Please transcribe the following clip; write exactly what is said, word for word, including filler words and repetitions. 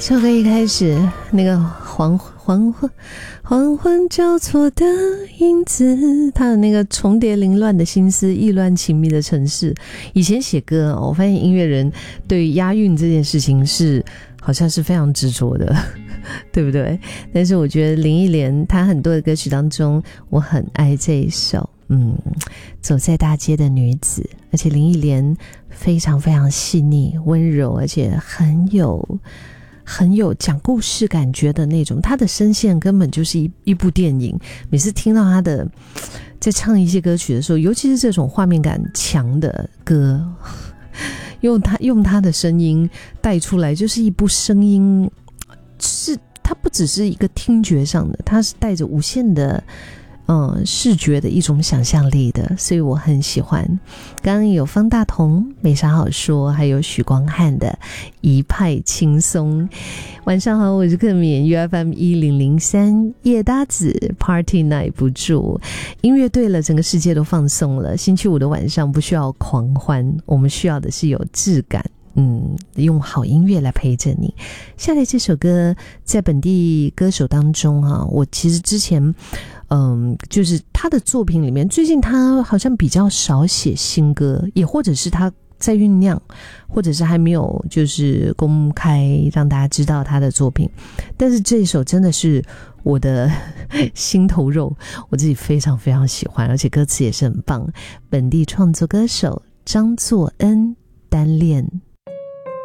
这首歌一开始那个黄黄昏黄昏交错的影子，他的那个重叠凌乱的心思，意乱情迷的城市。以前写歌我发现音乐人对于押韵这件事情是好像是非常执着的，对不对？但是我觉得林忆莲她很多的歌曲当中，我很爱这一首嗯，走在大街的女子。而且林忆莲非常非常细腻温柔，而且很有很有讲故事感觉的那种，她的声线根本就是一一部电影。每次听到她的在唱一些歌曲的时候，尤其是这种画面感强的歌，用她用她的声音带出来，就是一部声音，是它不只是一个听觉上的，它是带着无限的嗯，视觉的一种想象力的，所以我很喜欢。刚刚有方大同没啥好说，还有许光汉的一派轻松。晚上好，我是克敏 U F M 一零零三叶搭子 Party 耐不住，音乐对了，整个世界都放松了。星期五的晚上不需要狂欢，我们需要的是有质感，嗯，用好音乐来陪着你。下来这首歌在本地歌手当中啊，我其实之前嗯，就是他的作品里面，最近他好像比较少写新歌，也或者是他在酝酿，或者是还没有就是公开让大家知道他的作品。但是这一首真的是我的心头肉，我自己非常非常喜欢，而且歌词也是很棒。本地创作歌手张作恩，单恋。